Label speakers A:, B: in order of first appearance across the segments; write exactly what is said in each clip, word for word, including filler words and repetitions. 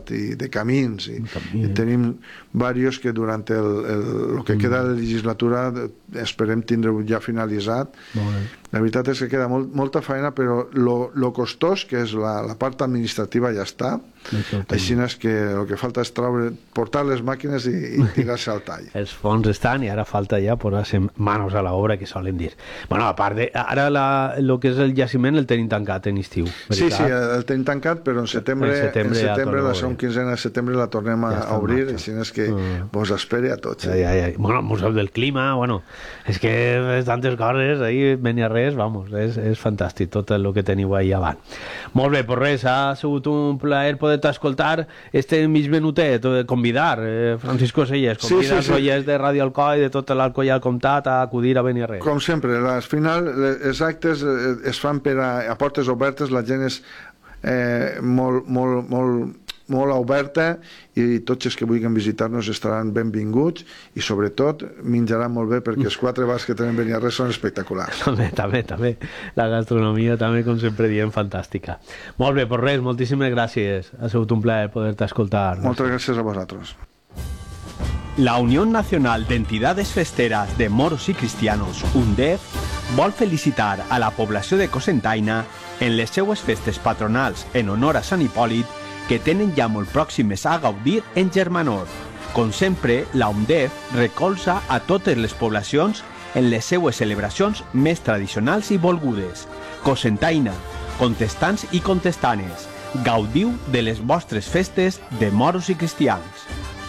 A: d'hort i de camins, i, i tenim diversos que durant el, el, el que queda de la legislatura esperem tindre ja finalitzat. La veritat és que queda molt, molta feina, però lo, lo costós, que és la, la part administrativa, ja està. Així és que el que falta és traure, portar les màquines i, i tirar-se al tall.
B: Els fons estan i ara falta ja posar-se manos a l'obra, que solen dir. Bueno, a part de... Ara la, el que és el jaciment el tenim tancat en estiu, veritat?
A: Sí, sí, el tenim tancat, però en setembre, en setembre, en setembre ja la segona quinzena de setembre la tornem a, ja a obrir, així és que mm. vos espere a tots.
B: Eh? Ja, ja, ja. Bueno, el Museu del Clima, bueno, és que tantes coses, ahí Beniarrés, vamos, és, és fantàstic tot el que teniu ahí avant. Molt bé, pues res, ha sigut un plaer poder-te escoltar este mig minutet, convidar eh, Francisco Selles, convidar els sí, sí, sí. oients de Ràdio Alcoi, de tot l'Alcoià al Comtat, a acudir a Beniarrés.
A: Com sempre, al final els actes es fan per a, a portes obertes, la gent és eh, molt, molt, molt molt oberta i tots els que vulguin visitar-nos estaran benvinguts i sobretot menjaran molt bé perquè els quatre bars que tenen Beniarrés són espectaculars.
B: També, també, també. La gastronomia també, com sempre diem, fantàstica. Molt bé, pues res, moltíssimes gràcies. Ha sigut un plaer poder-te escoltar.
A: Moltes gràcies a vosaltres.
C: La Unión Nacional de Entidades Festeras de Moros y Cristianos, UNDEF, vol felicitar a la població de Cocentaina en les seues festes patronals en honor a Sant Hipòlit que tenen ja molt pròximes a gaudir en Germanor. Com sempre, la UNDEF recolza a totes les poblacions en les seues celebracions més tradicionals i volgudes. Cocentaina, contestants i contestanes, gaudiu de les vostres festes de moros i cristians.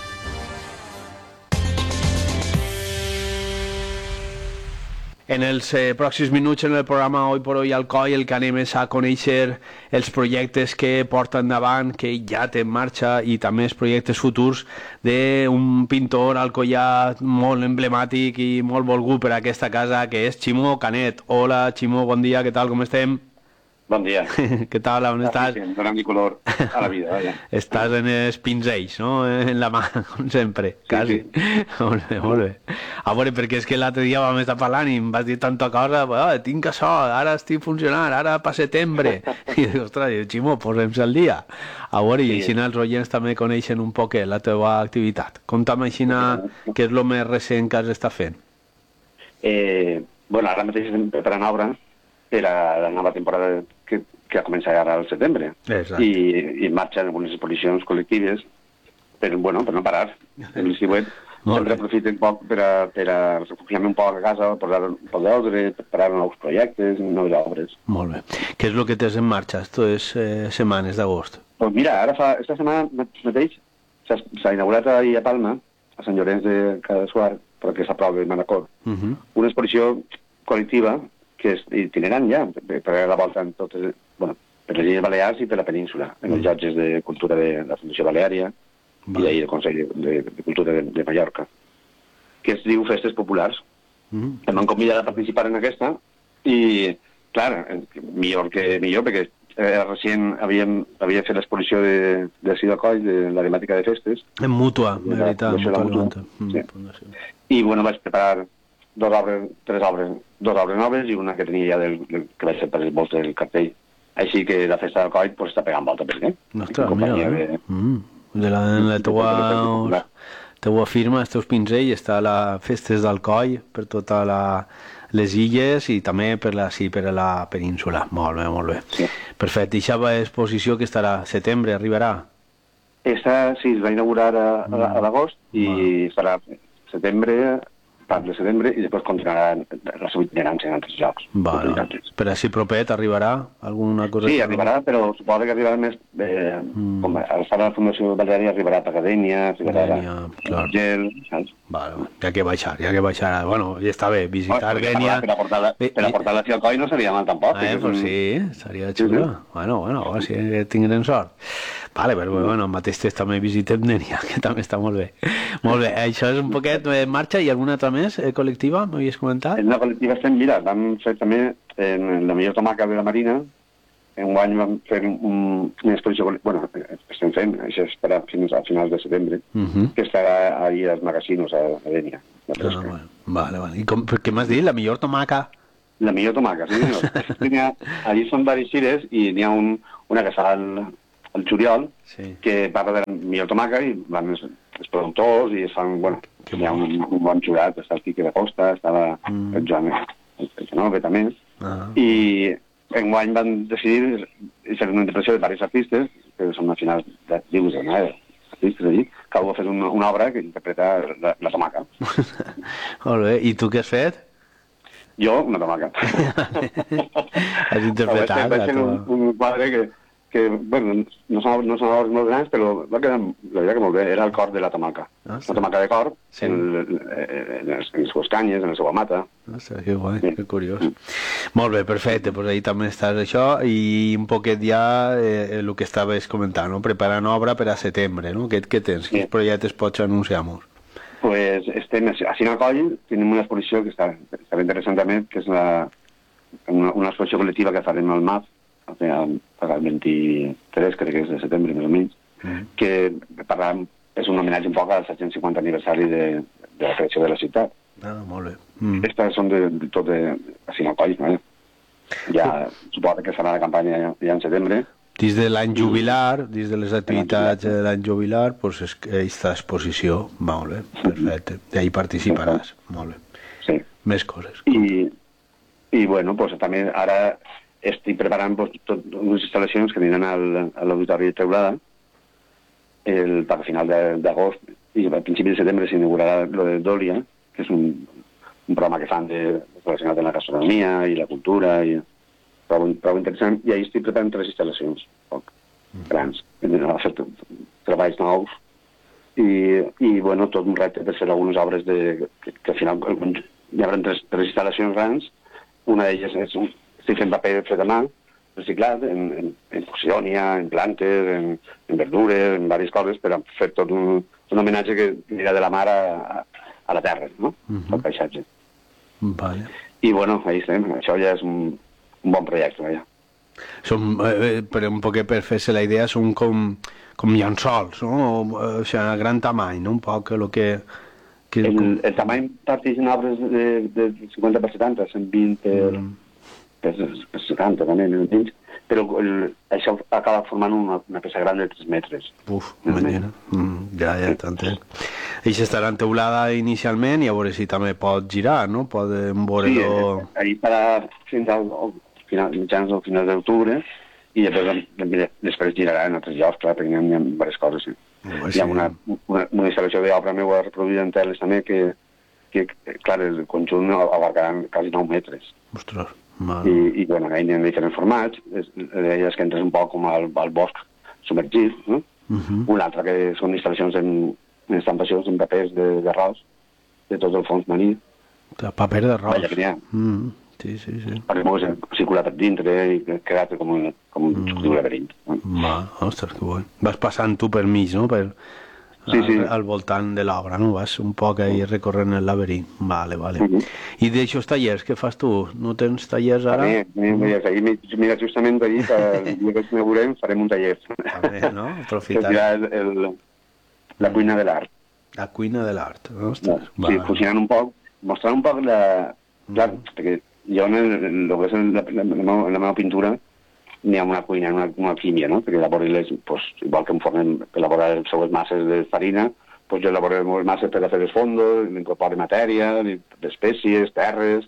B: En els eh, pròxims minuts en el programa Hoy por Hoy Alcoi el que anem és a conèixer els projectes que porta endavant, que ja té en marxa, i també els projectes futurs d'un pintor alcoià molt emblemàtic i molt volgut per a aquesta casa, que és Ximo Canet. Hola Ximo, bon dia, què tal, com estem?
D: Bon dia.
B: Què tal, on estàs?
D: Sí, donant-li color a la vida. Vaja.
B: Estàs en els pinzells, no? En la mà, com sempre,
D: sí,
B: quasi.
D: Sí.
B: Molt bé, molt bé. A veure, perquè és que l'altre dia vam estar parlant i em vas dir tanta cosa, oh, tinc això, ara estic funcionant, ara pa setembre. I dic, ostres, Ximo, posem-se al dia. A veure, sí. I així els oients també coneixen un poc la teva activitat. Conta'm així què és el més recent que has estat fent.
D: Eh, bueno, ara mateix estem preparant obra per a la nova temporada que, que comença ara al setembre. I, i marxen algunes exposicions col·lectives per, bueno, per no parar. El estiuet sempre aprofito un poc per a, per a refugiar-me un poc a casa, posar un poc d'ordre, preparar nous projectes, noves obres.
B: Molt bé. Què és el que tens en marxa aquestes eh, setmanes d'agost?
D: Doncs mira, ara fa, esta setmana mateix s'ha inaugurat ahir a Palma, a Sant Llorenç de Cadassuar, perquè s'aprova de Manacor, uh -huh. una exposició col·lectiva que és itinerant ja, per a la volta en totes, bueno, per les Illes Balears i per la península, en els llotges de cultura de la Fundació Baleària i d'ahir el Consell de, de, de Cultura de, de Mallorca, que es diu Festes Populars. Mm. Em van convidar a participar en aquesta i, clar, millor que millor, perquè eh, recient havíem, havia fet l'exposició de, de Cida Coll, de la temàtica de festes.
B: En mútua, de veritat.
D: La, mútua. Mm. Sí. I, bueno, vaig preparar dos obres, tres obres, dos obres noves i una que tenia ja del, del, que vaig fer per les voltes del cartell. Així que la festa del Coll pues, està pegant volta per què.
B: Ostres, mira, de... Mm. de la, de la teua, teua firma, els teus pinzells, està a les festes d'Alcoi per totes les illes i també per la, sí, per a la península. Molt bé, molt bé. Sí. Perfecte. I aquesta exposició que estarà a setembre, arribarà?
D: Esta, sí, es va inaugurar a, a, a l'agost i mm. farà setembre, part de setembre, i després continuarà la seva itinerància en altres llocs.
B: Vale. Per així propet arribarà alguna cosa?
D: Sí, arribarà, però suposo que arribarà més... Eh, mm. Com a la Fundació Baleària arribarà a Pagadènia, arribarà a Gel, saps?
B: Vale, ja que baixar, ja que baixar. Bueno, ja està bé, visitar
D: oh,
B: Dénia...
D: Per aportar-la portar a Alcoi no seria mal tampoc.
B: Eh, pues un... sí, seria xulo. Sí, sí. Bueno, bueno, si sí, tinguem sort. Vale, però bueno, al mateix temps també visitem Dénia, que també està molt bé. Molt bé, això és un poquet en marxa. I alguna altra més eh, col·lectiva, m'havies comentat?
D: En la col·lectiva estem, mira, vam fer també en la millor tomaca de la Marina, en un any vam fer un, una exposició, bueno, estem fent, això és per a fins a finals de setembre, uh -huh. que estarà ahir als magacinos a, a Dénia.
B: Ah, bueno. Vale, vale. I com, què m'has dit? La millor tomaca?
D: La millor tomaca, sí, senyor. Allí són diverses xires i n'hi ha un, una que fa el... el juliol,
B: sí.
D: que parla de la millor tomaca i van els, els productors i es fan, bueno, que hi ha un, un bon jurat, està el Quique de Costa, estava mm. el Joan el Genove també, ah. i enguany van decidir fer una interpretació de diversos artistes, que són al final de dius, no? Artistes allí, que algú ha fet una, una obra que interpreta la, la tomaca.
B: Molt bé, i tu què has fet?
D: Jo, una tomaca.
B: Has interpretat
D: la tomaca. Un, un quadre que, que bueno, no són, no són obres molt grans, però va quedar, la veritat que molt bé, era el cor de la tomaca. Ah, sí. Una tomaca de cor, sí. en, el, en, les, en les seves canyes, en la seva mata.
B: Ah, sí, que guai, sí. Que curiós. Mm. Molt bé, perfecte, pues ahí també estàs això, i un poquet ja eh, el que estaves comentant, no? Preparant obra per a setembre, no? Què, què tens? Sí. Quins projectes pots anunciar-nos?
D: Pues estem a Sinacoll, tenim una exposició que està, està interessant també, que és la, una, una exposició col·lectiva que farem al M A F, el vint-i-tres, crec que és de setembre, més o menys, mm. que parlem, és un homenatge un poc al set-cents cinquanta aniversari de, de la creació de la ciutat.
B: Ah, molt bé. Mm.
D: Aquestes són de, de tot de, de Sinacoll, no? Ja suposo que serà la campanya ja, ja en setembre.
B: Dins de l'any jubilar, dins de les activitats de l'any jubilar, doncs és aquesta exposició, molt bé, perfecte, i ahí participaràs, molt bé.
D: Sí.
B: Més coses.
D: I, i bueno, doncs també ara estic preparant pues, tot, unes instal·lacions que aniran al, a l'Auditori de Teulada el, per a final d'agost i a principi de setembre s'inaugurarà lo de Dòlia, que és un, un programa que fan de, relacionat amb la gastronomia i la cultura i prou, prou interessant, i ahir estic preparant tres instal·lacions poc mm. grans, a fer treballs nous i, i bueno, tot un repte per fer algunes obres de, que, que al final hi haurà tres, tres instal·lacions grans. Una d'elles és un estic fent paper fet a mà, reciclat, en, en, en fusionia, en plantes, en, en verdures, en diverses coses, per fer tot un, un homenatge que anirà de la mar a, a, a la terra, no? Uh -huh. Al paisatge.
B: Vale.
D: I, bueno, ahí estem. Això ja és un, un bon projecte, ja.
B: Som, eh, per un poc per fer-se la idea, són com, com llençols, no? O, o sigui, a gran tamany, no? Un poc el que... que
D: el,
B: com...
D: el tamany parteix en arbres de, de cinquanta per setanta, cent vint per... Mm. per setanta també, menys, però el, això acaba formant una, una peça gran de tres metres.
B: Uf, imagina. Mm, ja, ja, t'entenc. Això estarà enteulada inicialment i a veure si també pot girar, no? Podem veure-ho...
D: Sí, ahir estarà fins al final, mitjans o final d'octubre i després, després girarà en altres llocs, clar, perquè hi ha, hi ha diverses coses. Sí. Oh, sí. Hi ha una, una, una instal·lació d'obra meva reproduïda en teles també que, que clar, el conjunt abarcarà quasi nou metres.
B: Ostres.
D: I, i bueno, hi ha diferents formats, elles que entres un poc com al, al bosc submergit, no? Uh -huh. Una altra que són instal·lacions en, en estampacions en papers d'arròs, de, de tot el fons marí.
B: De paper d'arròs.
D: Vaja, que n'hi ha.
B: Mm, sí, sí, sí.
D: Perquè pogués circular per dintre i quedar-te com un, com un mm. laberint. No?
B: Va, ostres, que bo. Vas passant tu per mig, no? Per... Sí, sí. Al, al voltant de l'obra, no? Vas un poc ahí recorrent el laberint. Vale, vale. Uh -huh. I d'aixòs tallers, què fas tu? No tens tallers ara?
D: Sí, mira, mira justament ahir, el dia que ens inaugurem, farem un taller.
B: També, no? Aprofitar.
D: Que el, el, la cuina de l'art.
B: La cuina de l'art, ostres.
D: No, sí, fusionant un poc, mostrant un poc la... Clar, uh -huh. perquè jo en, el, en, el, en, la, en, la, en la meva pintura n'hi ha una cuina, una, una alquímia, no? Perquè elaboro, les, pues, igual que em formen per elaborar les seues masses de farina, pues jo elaboro les masses per a fer els fondos, incorporo matèria, espècies, terres,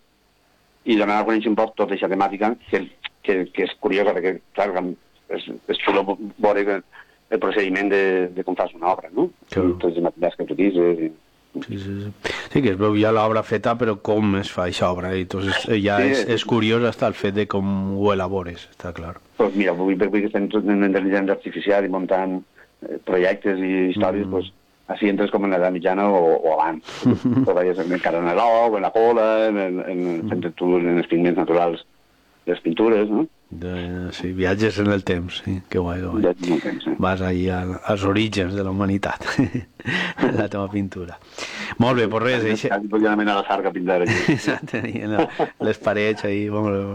D: i donar a conèixer un poc tota aquesta temàtica, que, que, que és curiosa, perquè, clar, és, és xulo veure el procediment de, de com fas una obra, no? Claro. Tots els materials que utilitzes i...
B: Sí, sí, sí. Sí, que es veu ja l'obra feta, però com es fa aquesta obra, i entonces ja sí, és, és curiós hasta el fet de com ho elabores, està clar.
D: Pues mira, avui, avui que estem en intel·ligència artificial i muntant eh, projectes i històries, mm. pues, així entres com en l'edat mitjana o, o abans. Tu veies encara en l'ou, en la cola, en, en, en, en, en els pigments naturals de les pintures, no?
B: De, sí, viatges en el temps, sí, que guai, que guai.
D: Viatges en el temps, sí.
B: Vas ahir als orígens de la humanitat, la teva pintura. Molt bé, pues res...
D: Eixe... Quasi podien anar a la sarga a pintar aquí.
B: Exacte, les parets ahí,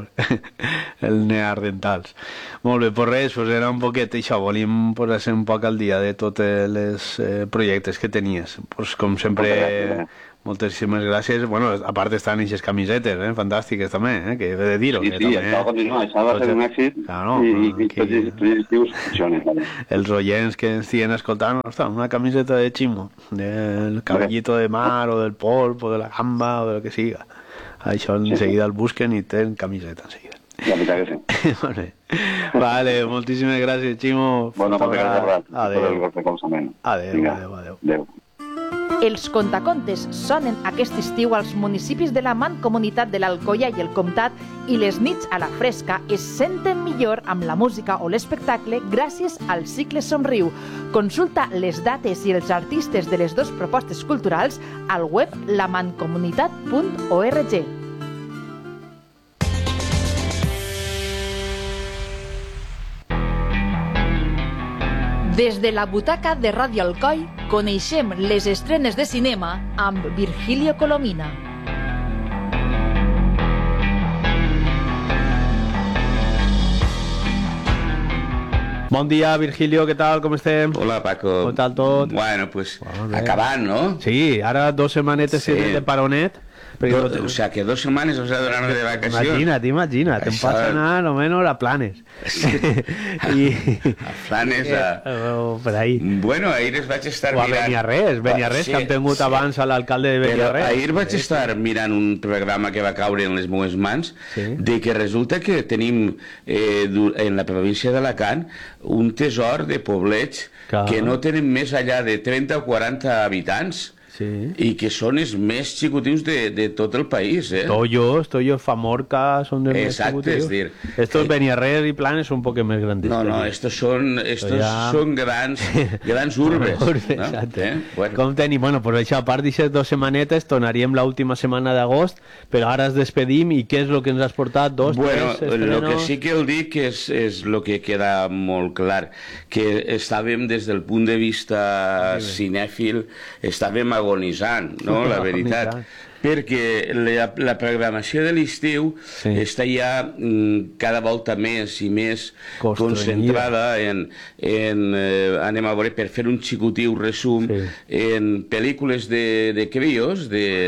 B: el neardentals. Molt bé, pues res, pues era un poquet això, volíem posar-se un poc al dia de tots els eh, projectes que tenies. Pues com sempre, moltíssimes gràcies. Bueno, a part estan aquestes camisetes, eh? Fantàstiques també, eh? Que he de dir-ho.
D: Sí, sí, això continua, això va ser un èxit i tots els estius funcionen.
B: Els oients que ens estiguen escoltant, ostres, una camiseta de Chimo, del cabellito de mar o del polp o de la gamba o del que siga. Això enseguida el busquen i tenen camiseta enseguida.
D: La veritat que sí.
B: Vale, vale, moltíssimes gràcies, Ximo.
D: Bueno, moltes gràcies per el recolzament.
B: Adéu, adéu, adéu.
D: Adéu.
E: Els contacontes sonen aquest estiu als municipis de la Mancomunitat de l'Alcoia i el Comtat i les nits a la fresca es senten millor amb la música o l'espectacle gràcies al cicle Somriu. Consulta les dates i els artistes de les dues propostes culturals al web la mancomunitat punt org. Des de la butaca de Ràdio Alcoi coneixem les estrenes de cinema amb Virgilio Colomina.
B: Bon dia, Virgilio, què tal, com estem?
F: Hola, Paco.
B: Com tal tot?
F: Bueno, pues acabant, ¿no?
B: Sí, ara dos setmanetes sí. de paronet.
F: Do, o sea, que dos setmanes os ha donat de vacacions.
B: Imagina't, imagina't, em pots anar almenys a Planes.
F: I... a Planes, a...
B: Eh, per ahí.
F: Bueno, ahir es vaig estar
B: o
F: mirant...
B: O a Beniarrés, Beniarrés, sí, que han tingut sí. abans a l'alcalde de Beniarrés.
F: Però ahir vaig estar mirant un programa que va caure en les meves mans, sí. de que resulta que tenim eh, en la província d'Alacant un tesor de poblets Clar. que no tenen més allà de trenta o quaranta habitants. Sí. I que són els més xicotins de, de tot el país, eh?
B: Tollos, Tollos, Famorca, són els
F: Exacte,
B: més xicotins.
F: Es dir...
B: Estos eh... Beniarrés i Planes són un poc més grandis.
F: No, no, estos són, estos ja... són grans, grans urbes.
B: Urbes,
F: no?
B: Exacte.
F: Eh?
B: Bueno. Com tenim, bueno, pues això, a part d'aquestes dues setmanetes, tornaríem l'última setmana d'agost, però ara es despedim i què és el que ens has portat? Dos,
F: bueno,
B: tres estrenos?
F: Lo que sí que el dic és, és el que queda molt clar, que estàvem des del punt de vista sí, cinèfil, estàvem agonitzant, no? La veritat, perquè la, la programació de l'estiu sí. està ja mm, cada volta més i més concentrada en, en eh, anem a veure, per fer un xicotiu resum, sí. en pel·lícules de, de crios,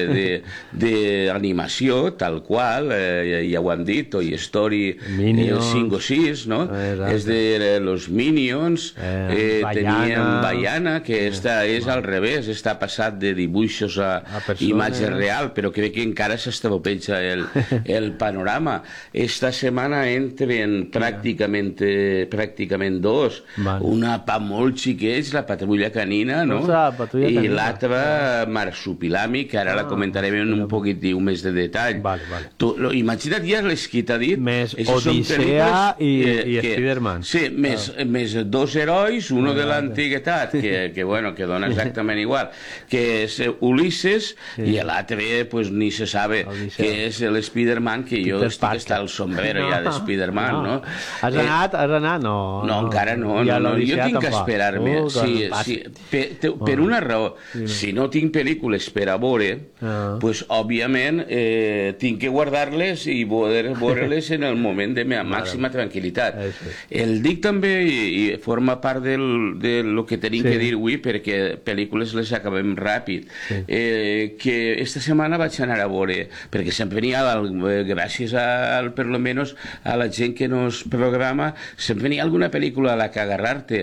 F: d'animació, tal qual, eh, ja ho hem dit, Toy Story eh, cinc o sis, no? Exacte. És de eh, los Minions, eh, eh, teníem Baiana, que esta és al revés, està passat de dibuixos a, a imatge real, però crec que encara s'estabopeja el, el panorama. Esta setmana entren pràcticament, eh, pràcticament dos. Vale. Una pa molt xiquets, la Patrulla Canina, no? Patrulla I l'altra, Marsupilami, que ara ah, la comentarem en un poquet més de detall. Vale, vale. Tu, lo, imagina't ja les que t'ha dit.
B: Més Odissea i, eh, i Spiderman.
F: Sí, més, ah. més dos herois, uno ah, de l'antiguitat, que, que, bueno, que dona exactament igual, que és Ulisses, sí. i l'altre, pues, ni se sabe que és l'Spiderman, que jo estic hasta el sombrero no, ja de Spiderman, no? no?
B: Has anat? Eh, has anat? No,
F: no, no encara no. no, no. Jo tinc que esperar-me. Uh, sí, sí, per, te, per una raó, si no tinc pel·lícules per a veure, uh. pues, òbviament, eh, tinc que guardar-les i poder veure-les en el moment de meva màxima tranquil·litat. El dic també, i, i forma part del, de lo que tenim sí. que dir avui, perquè pel·lícules les acabem ràpid, sí. eh, que esta setmana vaig anar a veure, perquè sempre n'hi ha, gràcies a, per lo menos a la gent que nos programa, sempre n'hi ha alguna pel·lícula a la que agarrar-te.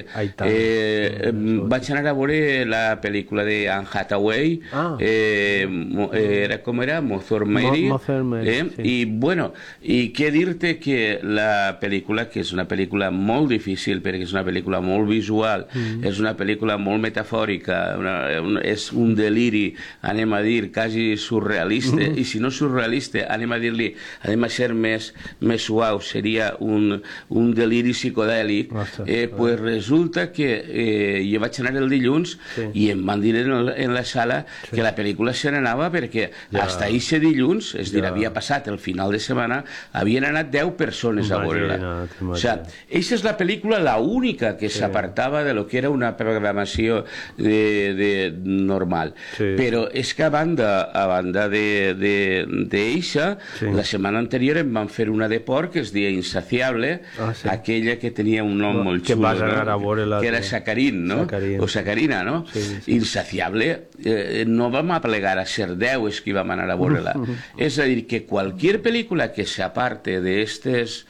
F: Eh, vaig anar a veure la pel·lícula de Anne Hathaway, ah. eh, era, com era? Mothor Mary. Mo Mary eh? sí. I, bueno, i què dir-te que la pel·lícula, que és una pel·lícula molt difícil, perquè és una pel·lícula molt visual, mm. és una pel·lícula molt metafòrica, una, una, és un deliri, anem a dir, quasi surrealista, mm -hmm. i si no surrealista, anem a dir-li, anem a ser més, més suau, seria un, un deliri psicodèlic, eh, pues resulta que eh, jo vaig anar el dilluns sí. i em van dir en, el, en la sala sí. que la pel·lícula se n'anava perquè ja. hasta ahir dilluns, és dir, ja. havia passat el final de setmana, havien anat deu persones a veure-la. O sea, eixa és la pel·lícula la única que s'apartava sí. de lo que era una programació de, de normal. Sí. Però és que a banda, a banda d'Eixa, sí. La setmana anterior em van fer una de porc que es deia Insaciable, ah, sí. Aquella que tenia un nom no, molt xulo, no? Que era Sacarín, no? Sacarín. O Sacarina, no? Sí, sí. Insaciable, eh, no vam aplegar a ser deu els que vam anar a veure-la. És a dir, que qualquier pel·lícula que s'aparte d'estos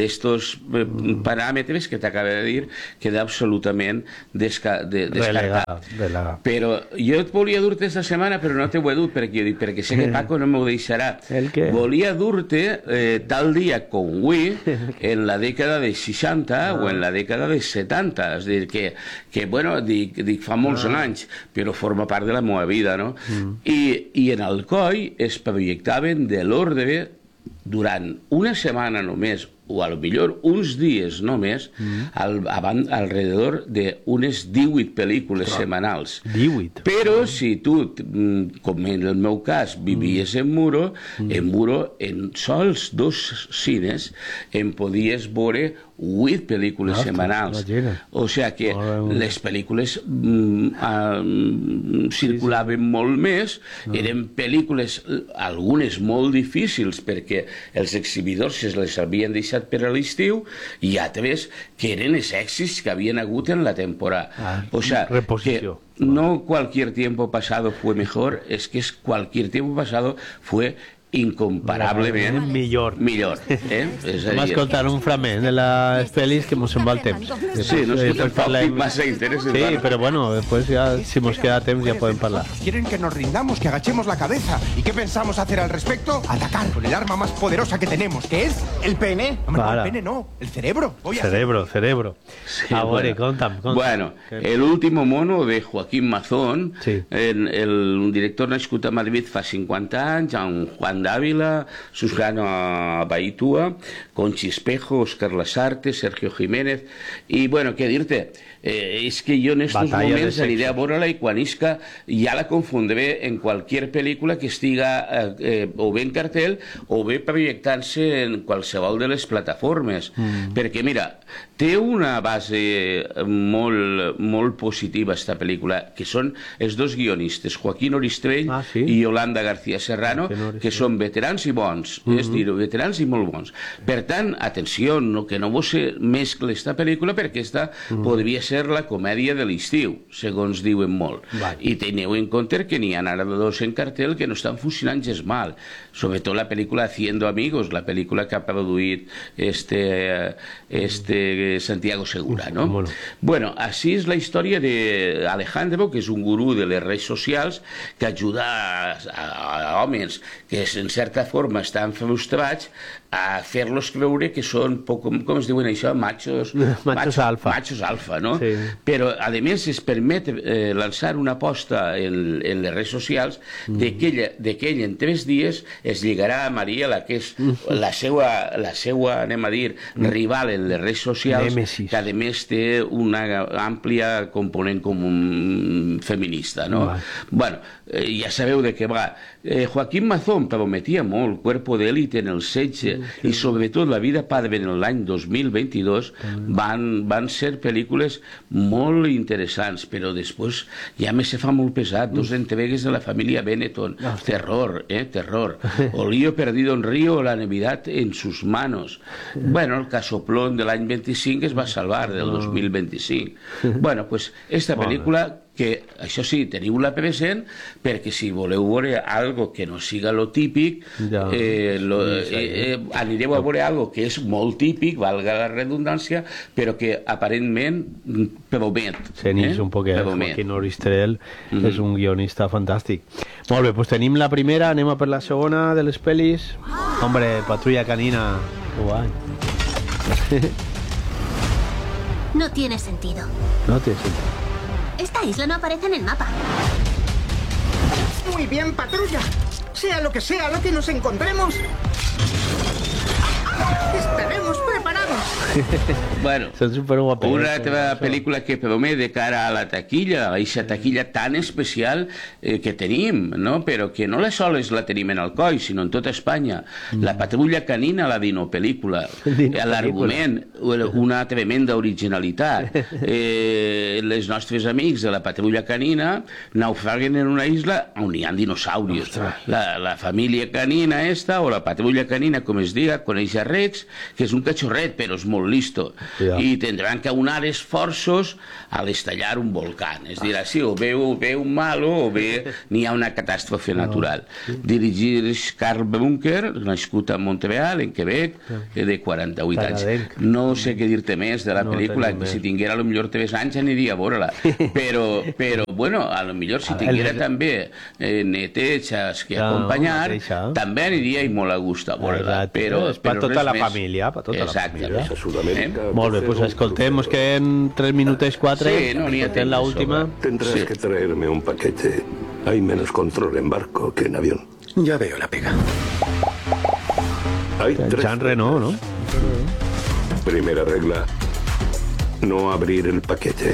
F: eh, paràmetres que t'acaba de dir queda absolutament desca de descartat. Però jo et volia dur-te esta setmana, però no t'ho he dut perquè, perquè sé que Paco no m'ho deixarà. Volia dur-te eh, tal dia com avui en la dècada dels seixanta ah. o en la dècada dels setanta. És a dir, que, que bueno, dic, dic fa molts ah. anys, però forma part de la meva vida, no? Mm. I, I en Alcoi es projectaven de l'ordre durant una setmana només, o a lo millor uns dies només, mm. al, abans, alrededor d'unes divuit pel·lícules Clar. setmanals.
B: divuit.
F: Però si tu, com en el meu cas, vivies mm. en Muro, mm. en Muro, en sols dos cines, en podies veure vuit pel·lícules ah, setmanals. Imagina. O sigui que oh, les pel·lícules mm, uh, circulaven sí, sí. molt més, no. Eren pel·lícules, algunes molt difícils, perquè els exhibidors se les havien deixat per a l'estiu i altres que eren els èxits que havien hagut en la temporada.
B: Ah,
F: o sea,
B: reposició.
F: Que no cualquier tiempo pasado fue mejor, es que es cualquier tiempo pasado fue incomparablement
B: no, millor.
F: millor eh?
B: Vam escoltar un fragment de les pel·lis que mos se'n va el temps.
F: Sí, no és un tòpic massa interessant.
B: Sí, pero bueno, después ya, si nos queda temps, ya pueden hablar.
G: Quieren que nos rindamos, que agachemos la cabeza. ¿Y qué pensamos hacer al respecto? Atacar con el arma más poderosa que tenemos, que es el pene. Hombre, no, el pene no, el cerebro. Voy a
B: cerebro, hacer... cerebro.
F: Sí,
B: Ahora,
F: bueno.
B: conta'm, conta'm.
F: Bueno, el último mono de Joaquín Mazón,
B: sí.
F: el, el, un director nascut a Madrid fa cinquanta anys, amb Juan Dávila, Susana Baitúa, Conchi Espejo, Óscar Lasarte, Sergio Jiménez, i bueno, què dir-te? Eh, és que jo en estos Batalla moments aniré a veure-la i quan isca ja la confondré en qualsevol pel·lícula que estiga eh, eh, o bé en cartel o bé projectant-se en qualsevol de les plataformes. Mm. Perquè, mira, té una base molt, molt positiva esta pel·lícula, que són els dos guionistes, Joaquín Oristrell ah, sí? i Yolanda García Serrano, que són veterans i bons, mm -hmm. és dir, veterans i molt bons. Per tant, atenció, no, que no vos se mescle esta pel·lícula perquè esta mm -hmm. podria ser la comèdia de l'estiu, segons diuen molt.
B: Vale.
F: I teniu en compte que n'hi ha ara dos en cartel que no estan funcionant gens mal. Sobretot la pel·lícula Haciendo Amigos, la pel·lícula que ha produït este, este Santiago Segura, no?
B: Bueno.
F: Bueno, així és la història d'Alejandro, que és un gurú de les redes socials que ajuda a, a, a homes que en certa forma estan frustrats a fer-los creure que són, poc, com, com es diuen això, machos,
B: machos, machos alfa.
F: Machos alfa, no?
B: Sí.
F: Però, a més, es permet eh, lançar una aposta en, en les redes socials mm. de, que ell, de que ell en tres dies es lligarà a Mariela, que és mm. la seva, la seva, anem a dir, mm. rival en les redes socials,
B: Nemesis.
F: Que a més té una àmplia component com un feminista, no?
B: Va.
F: Bueno, eh, ja sabeu de què va. Eh, Joaquín Mazón prometia molt Cuerpo de élite en el setge mm. i sobretot La vida padre en l'any dos mil vint-i-dos mm. van, van ser pel·lícules molt interessants, però després ja me se fa molt pesat, dos entregues de la família Benetton, no, terror, eh, terror, o Lío perdido en Río o La Navidad en sus manos. Bueno, el Casoplón de l'any vint-i-cinc es va salvar, del dos mil vint-i-cinc. Bueno, pues esta pel·lícula que, això sí, teniu-la present, perquè si voleu veure algo que no siga lo típic,
B: ja,
F: eh, lo, eh, eh, anireu a veure algo que és molt típic, valga la redundància, però que aparentment promet.
B: Senís
F: eh?
B: un poquet, Joaquín Oristrell mm -hmm. és un guionista fantàstic. Molt bé, doncs tenim la primera, anem a per la segona de les pel·lis. Hombre, Patrulla Canina. Guai.
H: No tiene sentido.
B: No tiene sentido.
H: Esta isla no aparece en el mapa.
G: Muy bien, patrulla. Sea lo que sea lo que nos encontremos, estaremos preparados.
H: vamos.
F: Bueno, una altra pel·lícula que promete de cara a la taquilla, a aquesta taquilla tan especial eh, que tenim, no? Però que no la sols la tenim en Alcoi, sinó en tota Espanya. Mm. La Patrulla Canina, la dinopel·lícula, l'argument, una tremenda originalitat. Eh, les nostres amics de la Patrulla Canina naufraguen en una isla on hi ha dinosaurios. La, la família canina esta, o la Patrulla Canina, com es diga, coneix a Rex, que és un cachorret, però és molt listo. Yeah. I tindran que unar esforços a l'estallar un volcán. És dir, així, o ve, o ve un malo o bé n'hi ha una catàstrofe natural. No. Dirigir Carl Brunker, nascut a Montreal, en Quebec, de quaranta-vuit anys. No sé què dir-te més de la pel·lícula, que si tinguera a lo millor tres anys aniria a veure-la. Però, però, bueno, a lo millor si tinguera també eh, netejos que acompanyar, també aniria i molt a gust a veure-la. Però,
B: és per tota la família, per tota la família. Molt bé, doncs escoltem, que en tres minutos quatre,
F: sí, no,
B: en la última.
I: Tendrás sí. que traerme un paquete. Hay menos control en barco que en avión.
J: Ya veo la pega.
I: Hay tres
B: Jean Reno, ¿no?
I: Primera regla, no abrir el paquete.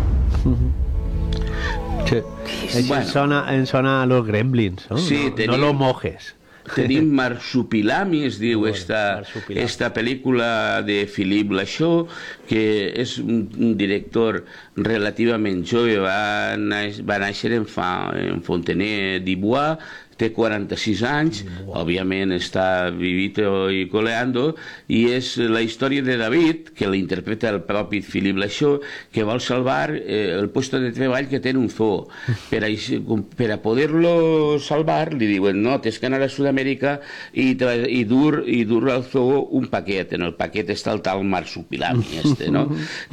B: Sí. Bueno. Em, sona, em sona a los Gremlins, ¿no?
F: Sí,
B: no,
F: tenim...
B: no lo mojes.
F: Tenim Marsupilami, es diu esta, esta pel·lícula de Philippe Lachaud, que és un, un director relativament jove, va, naix, va néixer en, fa, en Fontenay-d'Ibois, té quaranta-sis anys, òbviament està vivito i coleando, i és la història de David, que l'interpreta el propi Philippe Lachaud, que vol salvar eh, el puesto de treball que té en un zoo. Per a, per a poder-lo salvar, li diuen, no, tens que anar a Sud-amèrica i, i, dur, i dur al zoo un paquet. En el paquet està el tal Marsupilami, este, no?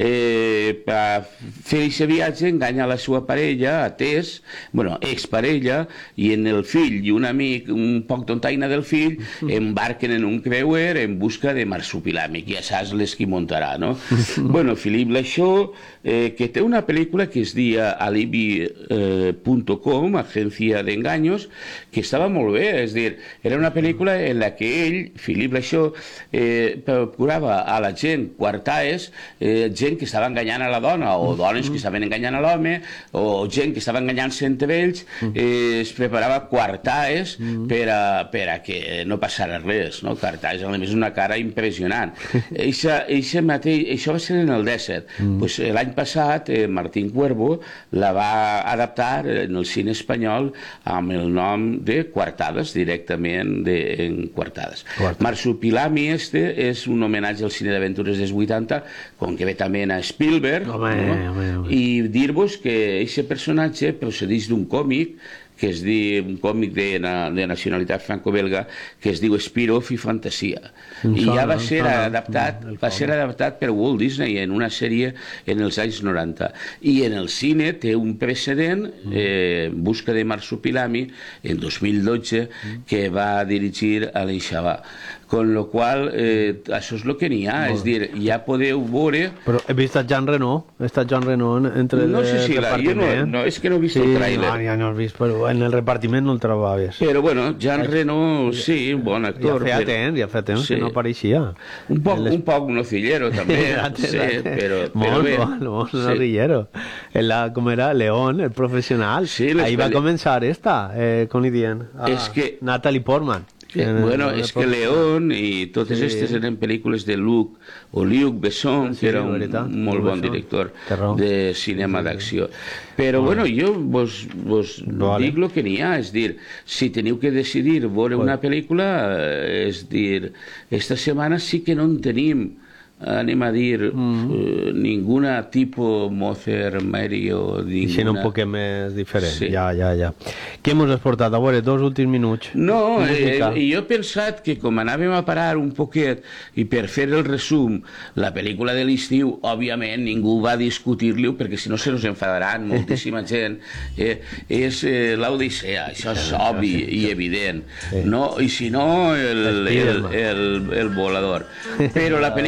F: Eh, per fer aquest viatge enganya la seva parella, a Tess, bueno, exparella, i en el fill i un amic, un poc tontaina del fill, embarquen en un creuer en busca de Marsupilami, que ja saps les qui muntarà, no? Bueno, Philippe Lachaud, eh, que té una pel·lícula que es dia alibi punt com, Agencia de Engaños, que estava molt bé, és dir, era una pel·lícula en la que ell, Philippe Lachaud, eh, procurava a la gent quartaes, eh, gent que estava enganyant a la dona, o dones que estaven enganyant a l'home, o gent que estava enganyant-se entre ells, eh, es preparava quartaes mm. per, a, per a que no passara res, no? Cartaes, a més, una cara impressionant. Eixa, eixa mateix, això va ser en el dèsset. Mm. Pues, l'any passat, eh, Martín Cuervo la va adaptar en el cine espanyol amb el nom de Quartades, directament de, en Quartades. Quartades. Marsupilami este és un homenatge al cine d'aventures dels vuitanta, com que ve també a Spielberg,
B: home,
F: no?
B: home, home.
F: I dir-vos que aquest personatge procedeix d'un còmic que es diu, un còmic de, de nacionalitat franco-belga, que es diu Spiroff i Fantasia. I ja va ser adaptat, va ser adaptat per Walt Disney en una sèrie en els anys noranta. I en el cine té un precedent, eh, Busca de Marsupilami, en dos mil dotze, que va dirigir Alain Chabat. Con lo qual, eh, això és el que n'hi ha, és dir, ja podeu veure...
B: Però he vist a Jean Reno, està Jean Reno entre
F: no sé si
B: el
F: la, jo no, no, és que no he vist
B: sí,
F: el tràiler.
B: No, ja no he vist, però en el repartiment no el trobaves.
F: Però bueno, Jean Reno, sí, un bon actor.
B: Ja feia temps, ja feia temps
F: sí.
B: que no apareixia.
F: Un poc, les... un poc nocillero, també, sí, però, però
B: molt
F: bé.
B: Molt, molt sí. nocillero. La, com era, León, el professional.
F: Sí,
B: ahí va a començar esta, eh, con Idien. Ah,
F: és que...
B: Natalie Portman.
F: Eh, bueno, és que León i totes sí. aquestes eren pel·lícules de Luc o Luc Besson, sí, que era un veritat, molt bon director de cinema d'acció. Però bueno, jo vos, vos vale. dic el que n'hi ha, és dir, si teniu que decidir veure una pel·lícula, és dir, esta setmana sí que no en tenim, anem a dir, mm. uh, ninguna tipo Mother Mary o ninguna...
B: Sent un poc més diferent,
F: sí.
B: ja, ja, ja. Què mos has portat? A veure, dos últims minuts.
F: No, eh, jo he pensat que com anàvem a parar un poquet i per fer el resum, la pel·lícula de l'estiu, òbviament, ningú va discutir-li perquè si no se nos enfadaran moltíssima gent, eh, és eh, l'Odissea, això és obvi i evident, no? I si no, el, el, el, el volador. Però la pel·lícula que ve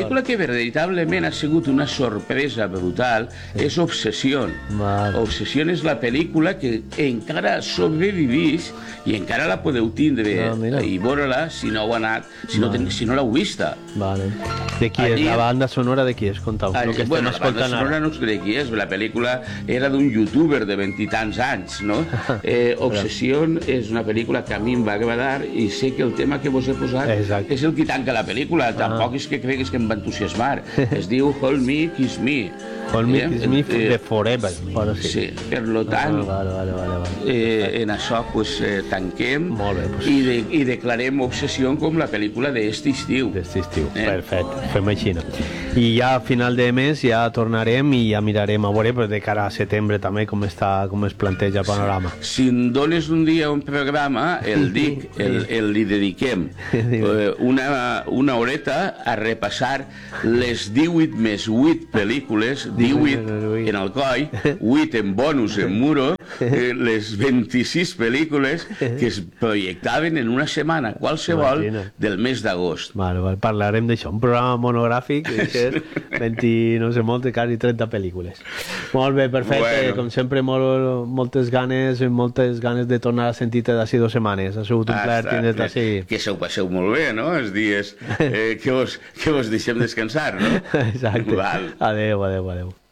F: veritablement ha sigut una sorpresa brutal és Obsessió. Obsessió és la pel·lícula que encara sobrevivís i encara la podeu tindre i veure-la si no heu anat, si no l'heu vista.
B: De qui és? La banda sonora de qui és? Contau.
F: Bueno, la banda sonora no sé de qui és, la pel·lícula era d'un youtuber de vint i tants anys, no? Obsessió és una pel·lícula que a mi em va agradar i sé que el tema que vos he posat és el que tanca la pel·lícula, tampoc és que creguis que em va entusiasmar. Es diu Hold Me, Kiss Me.
B: Hold Me, Kiss Me de Forever.
F: Sí, per tant, en això tanquem i declarem Obsessió com la pel·lícula d'este estiu.
B: D'este estiu, perfecte, fem així. I ja a final de mes ja tornarem i ja mirarem a veure de cara a setembre també com es planteja el panorama.
F: Si em dones un dia un programa, el dic, el li dediquem una horeta a repassar les divuit més vuit pel·lícules, divuit en el coll, vuit en bonus en muro, les vint-i-sis pel·lícules que es projectaven en una setmana qualsevol del mes d'agost.
B: Parlarem d'això, un programa monogràfic vint, no sé, moltes, quasi trenta pel·lícules. Molt bé, perfecte, com sempre moltes ganes moltes ganes de tornar a sentir-te d'ací dues setmanes. Ha sigut un plaer tindre't d'ací.
F: Que se ho passeu molt bé, no? Els dies que vos deixem descansar, no?
B: Exacte. Adéu, adéu, adéu.